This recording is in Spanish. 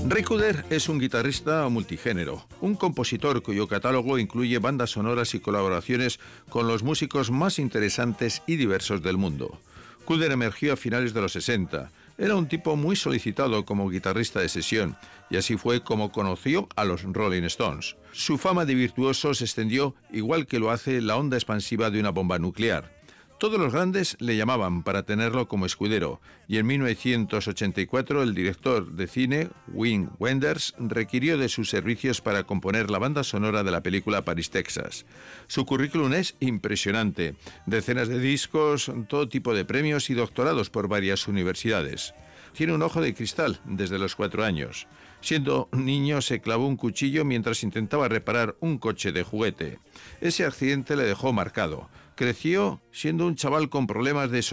Ray Cooder es un guitarrista multigénero, un compositor cuyo catálogo incluye bandas sonoras y colaboraciones con los músicos más interesantes y diversos del mundo. Cooder emergió a finales de los 60. Era un tipo muy solicitado como guitarrista de sesión, y así fue como conoció a los Rolling Stones. Su fama de virtuoso se extendió igual que lo hace la onda expansiva de una bomba nuclear. Todos los grandes le llamaban para tenerlo como escudero, y en 1984 el director de cine, Wim Wenders, requirió de sus servicios para componer la banda sonora de la película Paris, Texas. Su currículum es impresionante: decenas de discos, todo tipo de premios y doctorados por varias universidades. Tiene un ojo de cristal desde los 4 años. Siendo niño se clavó un cuchillo mientras intentaba reparar un coche de juguete. Ese accidente le dejó marcado. Creció siendo un chaval con problemas de